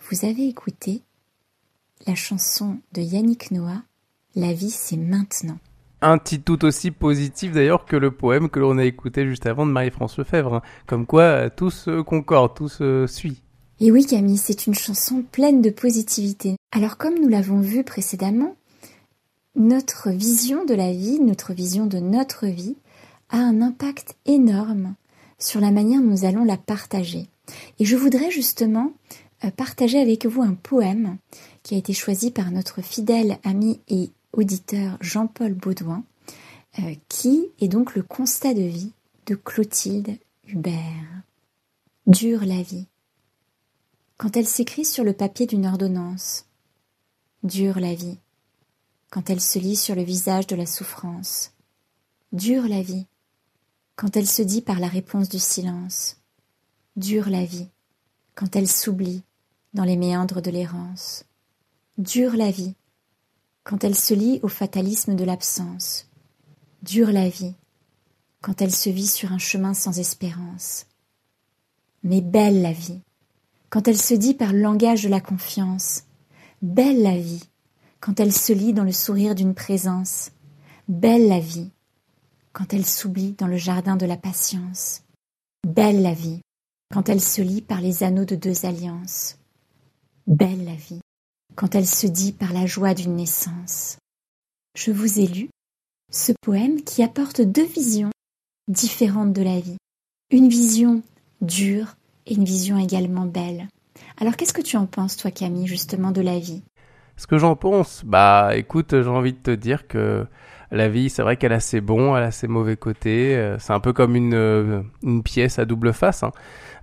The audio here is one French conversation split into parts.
Vous avez écouté la chanson de Yannick Noah, La vie c'est maintenant. Un titre tout aussi positif d'ailleurs que le poème que l'on a écouté juste avant de Marie-France Lefebvre. Hein. Comme quoi, tout se concorde, tout se suit. Et oui Camille, c'est une chanson pleine de positivité. Alors comme nous l'avons vu précédemment, notre vision de la vie, notre vision de notre vie a un impact énorme sur la manière dont nous allons la partager. Et je voudrais justement partager avec vous un poème qui a été choisi par notre fidèle ami et auditeur Jean-Paul Baudouin, qui est donc le constat de vie de Clotilde Hubert. Dure la vie. Quand elle s'écrit sur le papier d'une ordonnance, dure la vie. Quand elle se lit sur le visage de la souffrance, dure la vie. Quand elle se dit par la réponse du silence, dure la vie. Quand elle s'oublie dans les méandres de l'errance, dure la vie. Quand elle se lie au fatalisme de l'absence, dure la vie. Quand elle se vit sur un chemin sans espérance, mais belle la vie. Quand elle se dit par le langage de la confiance, belle la vie. Quand elle se lit dans le sourire d'une présence, belle la vie. Quand elle s'oublie dans le jardin de la patience, belle la vie. Quand elle se lit par les anneaux de deux alliances, belle la vie. Quand elle se dit par la joie d'une naissance. Je vous ai lu ce poème qui apporte deux visions différentes de la vie. Une vision dure et une vision également belle. Alors qu'est-ce que tu en penses, toi Camille, justement de la vie ? Ce que j'en pense, écoute, j'ai envie de te dire que la vie, c'est vrai qu'elle a ses bons, elle a ses mauvais côtés. C'est un peu comme une pièce à double face. Hein.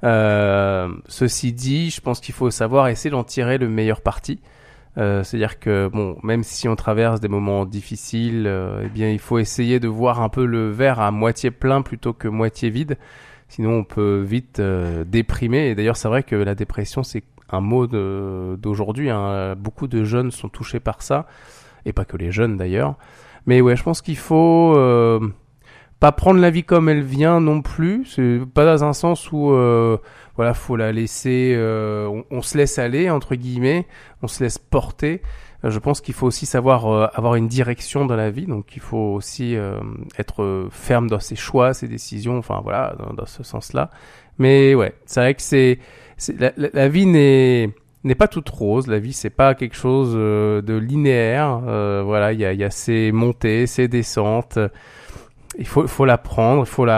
Ceci dit, je pense qu'il faut savoir essayer d'en tirer le meilleur parti. C'est-à-dire que même si on traverse des moments difficiles, il faut essayer de voir un peu le verre à moitié plein plutôt que moitié vide. Sinon, on peut vite déprimer. Et d'ailleurs, c'est vrai que la dépression, c'est un mot d'aujourd'hui. Hein. Beaucoup de jeunes sont touchés par ça, et pas que les jeunes d'ailleurs. Mais ouais, je pense qu'il faut pas prendre la vie comme elle vient non plus. C'est pas dans un sens où faut la laisser. On se laisse aller entre guillemets, on se laisse porter. Je pense qu'il faut aussi savoir avoir une direction dans la vie. Donc il faut aussi être ferme dans ses choix, ses décisions. Enfin voilà, dans ce sens-là. Mais ouais, c'est vrai que la vie n'est pas toute rose. La vie, c'est pas quelque chose de linéaire. Il y a ses montées, ses descentes. Il faut la prendre, il faut